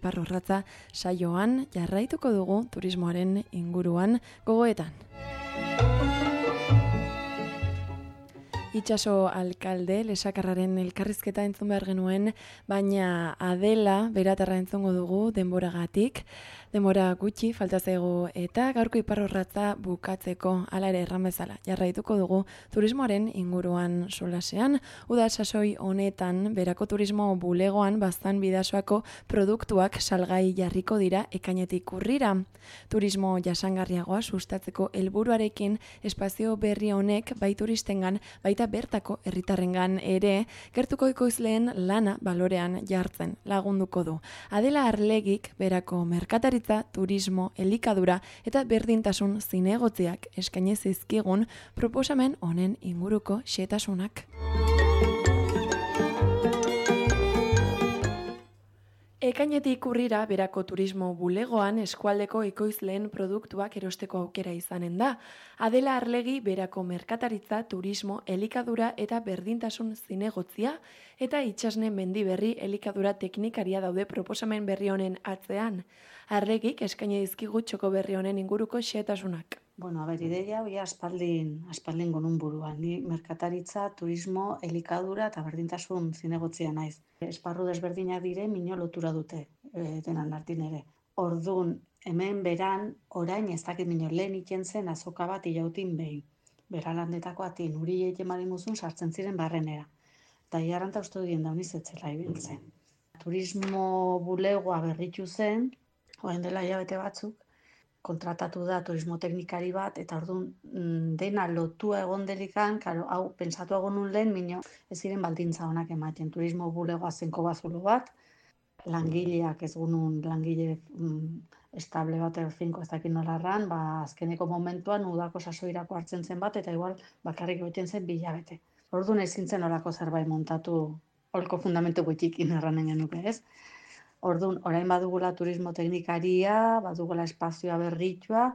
Iparrorratza saioan jarraituko dugu turismoaren inguruan gogoetan. Itxaso alkalde, Lesakarraren elkarrizketa entzun behar genuen, baina Adela beratarra entzungo dugu denboragatik. Denbora gutxi falta zaigu eta gaurko Iparrorratza bukatzeko hala ere erran bezala. Jarraituko dugu turismoaren inguruan solasean. Uda sasoi honetan berako turismo bulegoan Baztan Bidasoako produktuak salgai jarriko dira ekainetik urrira. Turismo jasangarriagoa sustatzeko helburuarekin espazio berri honek bai turistengan baita bertako herritarrengan ere gertuko ekoizleen lana balorean jartzen lagunduko du. Adela Arlegik berako merkataritza, turismo, elikadura eta berdintasun zinegotziak eskaini zizkigun proposamen honen inguruko xehetasunak. Ekainetik urrira berako turismo bulegoan eskualdeko ekoizleen produktuak erosteko aukera izanen da. Adela Arlegi berako merkataritza, turismo, elikadura eta berdintasun zinegotzia eta Itxasne Mendiberri elikadura teknikaria daude proposamen berri honen atzean. Arlegik eskaini dizkigu txoko berri honen inguruko xehetasunak. Bueno, ideia hori aspaldin gonun buruan. Ni merkataritza, turismo, elikadura eta berdintasun zinegotzia naiz. Esparru desberdinak dire mino lotura dute denan artin ere. Ordun hemen beran orain ez dakit mino lehen iken zen azoka bat ilautin behin. Beralandetako atin uri egin marimuzun sartzen ziren barrenera. Eta iarranta uste dien dauniz etzela ibiltzen. Turismo bulegoa berritu zen, orain dela hilabete batzuk, kontratatu da turismo teknikari bat, eta orduan dena lotua egon delikan, hau pentsatu egon lehen, mino ez ziren baldintza honak ematen. Turismo bulegoa zenko bazulo bat, langileak ez gunun langile estable bat finko ez dakit nolarran, azkeneko momentuan udako sasoirako hartzen zen bat, eta igual bakarrik goiten zen bilabete. Orduan ezin zen horako zerbait montatu, holko fundamentu gutxikin erranen genuke, ez? Orduan, orain badugula turismo teknikaria, badugula espazioa berritua,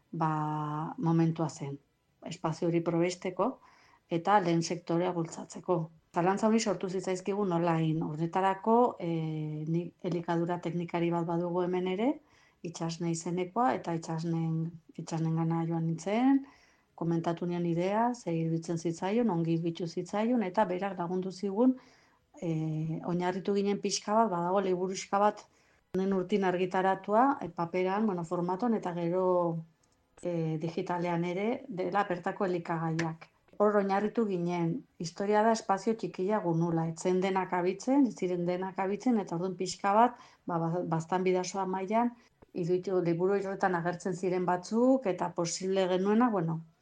momentua zen. Espazio hori probesteko eta lehen sektorea bultzatzeko. Zalantza hori sortu zitzaizkigu nolain. Horretarako elikadura teknikari bat badugu hemen ere, Itxasne izenekoa, eta itxasnen gana joan nintzen, komentatu nion idea, zer iruditzen zitzaion, ongi bitu zitzaion, eta berak lagundu zigun, oinarritu ginen pixka bat, badago liburuxka bat honen urtin argitaratua, paperan, formaton, eta gero digitalean ere, dela bertako elikagaiak. Hor oinarritu ginen, historia da espazio txikila gunula, etzen denak abitzen, ez ziren denak abitzen, eta orduan pixka bat, Baztan Bidasoa mailan, iruditu liburu horretan agertzen ziren batzuk, eta posible genuena,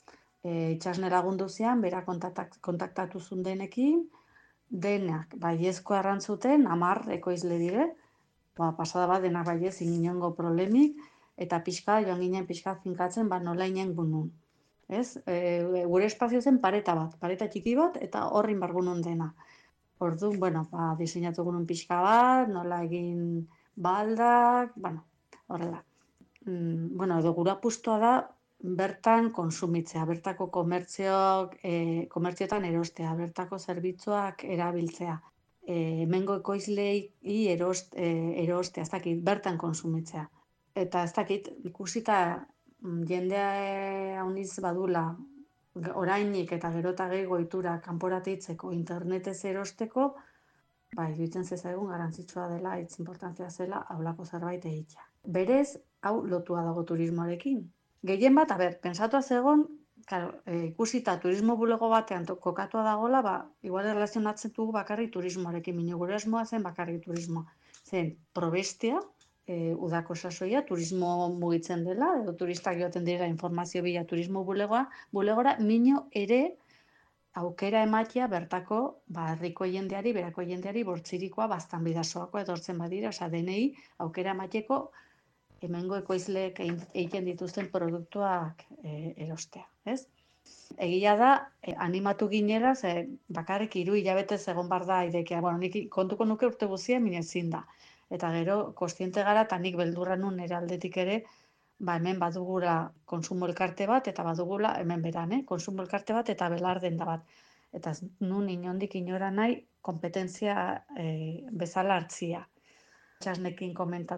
Itxasne lagundu zian, bera kontaktatu zuen denekin, denak baiezko arrantzuten, 10 ekoizle dire, pasada bat denak baiez inongo problemik, eta joan ginen pixka finkatzen, nola inen gunun. Gure espazio zen pareta txiki bat, eta horrin bargunun dena. Orduan, diseinatu gunun pixka bat, nola egin baldak, horrela. Edo gura apustoa da, bertan konsumitzea, bertako komertzioetan erostea, bertako zerbitzuak erabiltzea. Hemengo ekoizlei erostea, ez dakit, bertan konsumitzea. Eta ez dakit, ikusita jendea hauniz badula, orainik eta gero eta gehiago ohitura kanporatitzeko, internetez erosteko, iruditzen zezaigun garantzitsua dela, hitz importantzia zela, haulako zerbait egitea. Berez, hau lotua dago turismoarekin. Gehien bat, pensatua zegoen, ikusita turismo bulego batean kokatua dagoela, igual erlazionatzen dugu bakarrik turismoarekin, minio gure asmoa zen bakarrik turismoa. Zen, probestea, udako sasoia, turismo mugitzen dela, edo turistak joaten dira informazio bila turismo bulegora, minio ere aukera ematea bertako herriko jendeari, berako jendeari bortzirikoa Baztan Bidasoako edortzen badira, denei aukera emateko hemengo ekoizleek egiten dituzten produktuak erostea, ez? Egia da, animatu ginera, bakarrik 3 hilabetez egon bar da irekia. Nik kontuko nuke urte guzia, min ezin da. Eta gero, kontziente gara, eta nik beldurra nun nire aldetik ere, hemen badugula konsumo elkarte bat, eta badugula, hemen beran, konsumo elkarte bat, eta belarden da bat. Eta nun inondik inora nahi, kompetentzia bezala hartzia. Itxasnekin komentatu